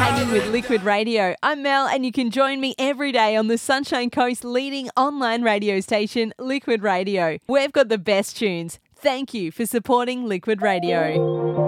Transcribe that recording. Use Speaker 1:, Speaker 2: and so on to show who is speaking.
Speaker 1: hanging with Liquid Radio. I'm Mel, and you can join me every day on the Sunshine Coast's leading online radio station, Liquid Radio. We've got the best tunes. Thank you for supporting Liquid Radio.